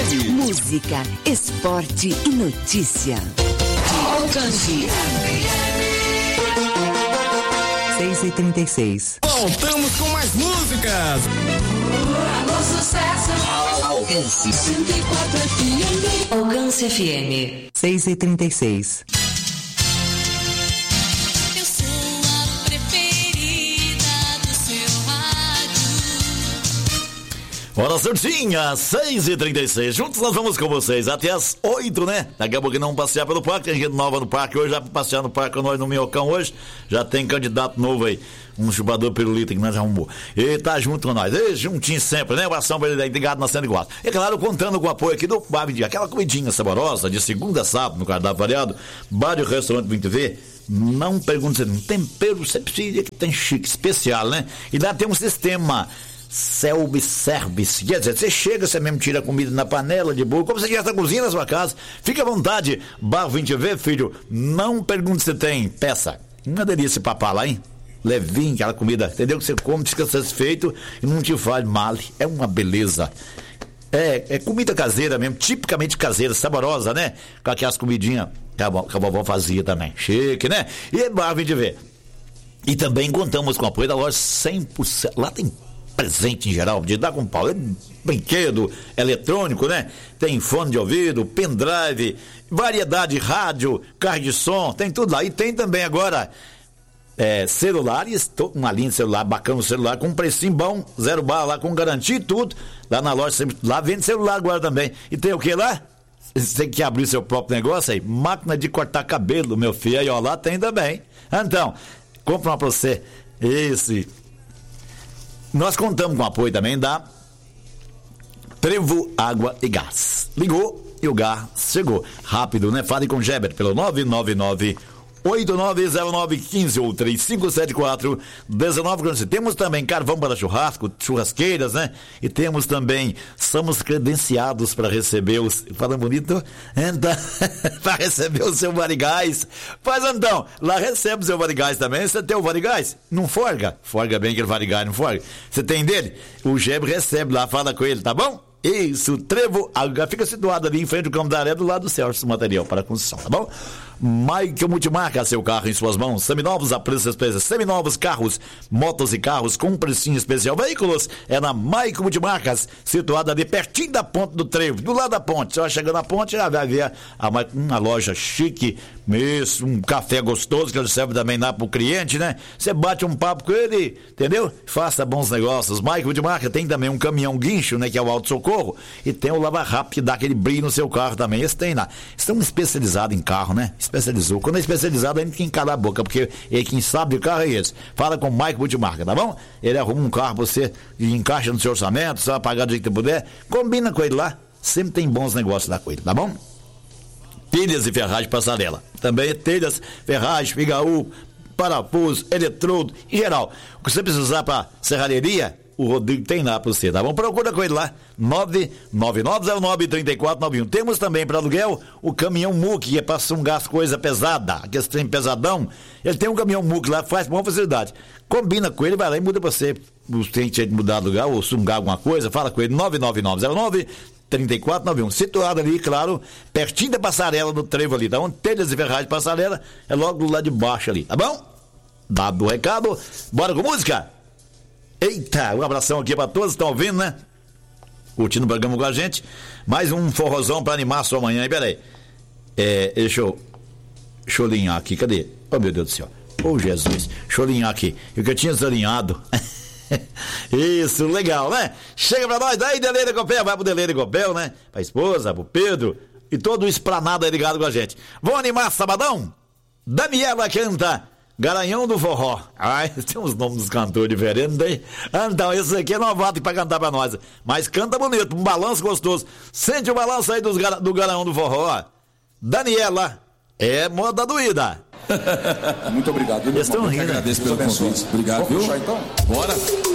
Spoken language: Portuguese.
FM. Música, esporte e notícia. Alcance. 6h36. Voltamos com mais músicas. Alô, sucesso. Alcance 104 FM. Alcance FM. 6h36. Eu sou a preferida do seu rádio. Hora certinha, 6h36. Juntos nós vamos com vocês até as 8, né? Daqui a pouco não passear pelo parque. Tem gente nova no parque hoje, já pra passear no parque com nós no Minhocão hoje. Já tem candidato novo aí. Um chupador pirulito que nós arrumou. Ele tá junto com nós, ele juntinho sempre, né? Oração pra ele aí, ligado na 104. E claro, contando com o apoio aqui do Bar 20, aquela comidinha saborosa, de segunda a sábado, no cardápio variado, bar e restaurante 20V. Não pergunte, um tempero, você precisa que tem chique, especial, né? E lá tem um sistema self-service, quer dizer, você chega, você mesmo tira a comida na panela de boa, como você já está cozinhando na sua casa, fica à vontade. Bar 20V, filho, não pergunte se tem, peça. Uma delícia esse papá lá, hein? Levinho, aquela comida, entendeu? Que você come, fica satisfeito e não te faz mal. É uma beleza. É comida caseira mesmo, tipicamente caseira, saborosa, né? Com aquelas comidinhas que a vovó fazia também. Chique, né? E Bar 20V. E também contamos com o apoio da loja 100%. Lá tem presente em geral, de dar com pau. É brinquedo eletrônico, né? Tem fone de ouvido, pendrive, variedade de rádio, carro de som, tem tudo lá. E tem também agora celulares, uma linha de celular bacana, no celular com um precinho bom, 0 bala lá, com garantia e tudo. Lá na loja, sempre, lá vende celular agora também. E tem o que lá? Você tem que abrir seu próprio negócio aí, máquina de cortar cabelo, meu filho, aí ó, lá tem também. Então, compra uma pra você. Esse. Nós contamos com o apoio também da Trevo Água e Gás. Ligou e o gás chegou. Rápido, né? Fale com o Geber pelo 999-890915 ou 3574-19. Temos também carvão para churrasco, churrasqueiras, né? E temos também, somos credenciados para receber os, falando bonito, então, para receber o seu Varigás. Mas então, lá recebe o seu Varigás também. Você tem o Varigás? Não forga? Forga bem aquele Varigás, não forga? Você tem dele? O Geber recebe lá, fala com ele, tá bom? Isso, Trevo, fica situado ali em frente ao Campo da Areia, do lado do Celso Material para construção, tá bom? Michael Multimarca, seu carro em suas mãos, seminovos a preços especiais, seminovos carros, motos e carros com precinho especial, veículos, é na Michael Multimarcas, situada ali pertinho da ponte do Trevo, do lado da ponte. Você vai chegando na ponte, já vai ver uma loja chique, mesmo, um café gostoso que ele serve também lá pro cliente, né? Você bate um papo com ele, entendeu? Faça bons negócios. Michael Multimarca tem também um caminhão guincho, né? Que é o Auto Socorro, e tem o Lava Rápido que dá aquele brilho no seu carro também. Esse tem lá. Estamos especializados em carro, né? Especializou. Quando é especializado, a gente tem que calar a boca, porque ele quem sabe de carro é esse. Fala com o Mike Multimarca, tá bom? Ele arruma um carro pra você e encaixa no seu orçamento, você vai pagar do jeito que puder. Combina com ele lá, sempre tem bons negócios lá com ele, tá bom? Telhas e ferragem passarela. Também telhas, ferragem, figaú, parafuso, eletrodo, em geral. O que você precisar pra serralheria, o Rodrigo tem lá pra você, tá bom? Procura com ele lá, 99909-3491. Temos também para aluguel o caminhão Muc, que é pra sungar as coisas pesadas, aquele trem pesadão. Ele tem um caminhão Muc lá, faz com boa facilidade. Combina com ele, vai lá e muda pra você. Os clientes de mudar de lugar ou sungar alguma coisa, fala com ele, 99909-3491. Situado ali, claro, pertinho da passarela do Trevo ali, tá? Onde telhas e ferragem de passarela, é logo do lado de baixo ali, tá bom? Dado o recado, bora com música? Eita, um abração aqui pra todos que estão ouvindo, né? Curtindo o programa com a gente. Mais um forrozão pra animar a sua manhã. Peraí. Deixa eu alinhar aqui. Cadê? Oh, meu Deus do céu. Oh, Jesus. Deixa eu alinhar aqui. Eu que tinha desalinhado. Isso, legal, né? Chega pra nós aí, Deleira Copel. Vai pro Deleira Copel, né? Pra esposa, pro Pedro. E todo o esplanado aí ligado com a gente. Vamos animar sabadão? Daniela canta Garanhão do Forró. Ai, tem uns nomes dos cantores diferentes, hein? Então, esse aqui é novato pra cantar pra nós. Mas canta bonito, um balanço gostoso. Sente o balanço aí do Garanhão do Forró. Daniela, é moda doída. Muito obrigado. Eles estão rindo. Agradeço pelo convite. Obrigado, viu? Então? Bora.